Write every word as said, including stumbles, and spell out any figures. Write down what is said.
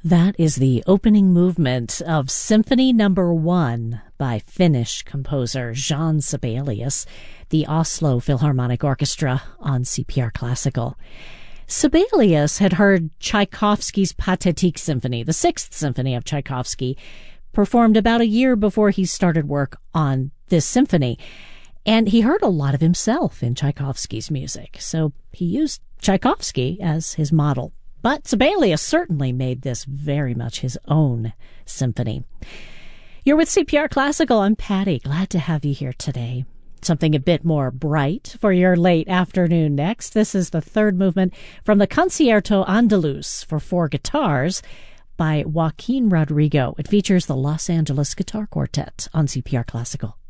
That is the opening movement of Symphony Number One by Finnish composer Jean Sibelius, the Oslo Philharmonic Orchestra on C P R Classical. Sibelius had heard Tchaikovsky's Pathétique Symphony, the Sixth Symphony of Tchaikovsky, performed about a year before he started work on this symphony. And he heard a lot of himself in Tchaikovsky's music, so he used Tchaikovsky as his model. But Sibelius certainly made this very much his own symphony. You're with C P R Classical. I'm Patty. Glad to have you here today. Something a bit more bright for your late afternoon next. This is the third movement from the Concierto Andaluz for four guitars by Joaquin Rodrigo. It features the Los Angeles Guitar Quartet on C P R Classical.